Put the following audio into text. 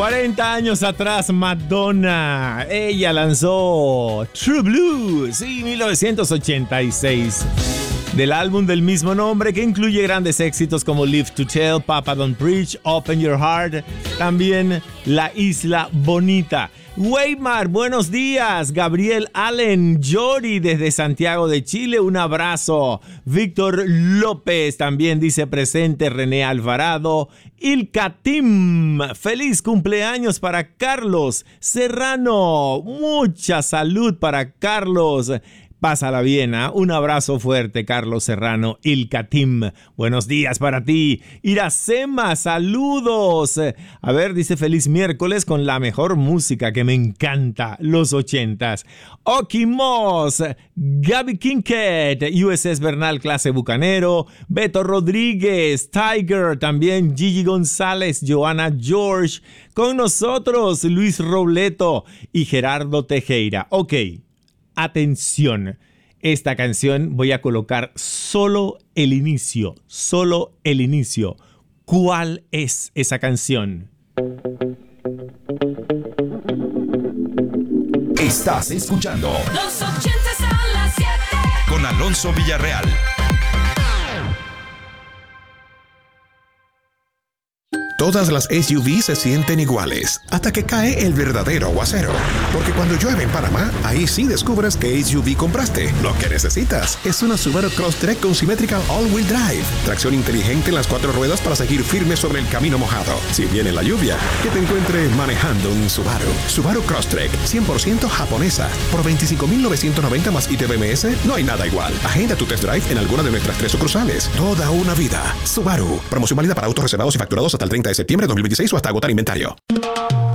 40 años atrás, Madonna, ella lanzó True Blue, sí, 1986, del álbum del mismo nombre, que incluye grandes éxitos como Live to Tell, Papa Don't Preach, Open Your Heart, también La Isla Bonita. Weimar, buenos días. Gabriel Allen, Yori desde Santiago de Chile, un abrazo. Víctor López también dice presente. René Alvarado, Ilka Tim, feliz cumpleaños para Carlos Serrano, mucha salud para Carlos. Pásala bien, ¿eh? Un abrazo fuerte, Carlos Serrano, Ilka Tim. Buenos días para ti. Iracema, saludos. A ver, dice feliz miércoles con la mejor música que me encanta, los 80s. Oki Moss, Gaby Kincaid, USS Bernal clase Bucanero, Beto Rodríguez, Tiger, también Gigi González, Joana George. Con nosotros, Luis Robleto y Gerardo Tejera. Ok. Atención, esta canción voy a colocar solo el inicio. ¿Cuál es esa canción? Estás escuchando Los 80s a las 7 con Alonso Villarreal. Todas las SUVs se sienten iguales, hasta que cae el verdadero aguacero. Porque cuando llueve en Panamá, ahí sí descubres qué SUV compraste. Lo que necesitas es una Subaru Crosstrek con Symmetrical All-Wheel Drive. Tracción inteligente en las 4 ruedas para seguir firme sobre el camino mojado. Si viene la lluvia, que te encuentre manejando un Subaru. Subaru Crosstrek, 100% japonesa. Por $25,990 más ITBMS, no hay nada igual. Agenda tu test drive en alguna de nuestras 3 sucursales. Toda una vida. Subaru. Promoción válida para autos reservados y facturados hasta el 30 de septiembre de 2026 o hasta agotar inventario.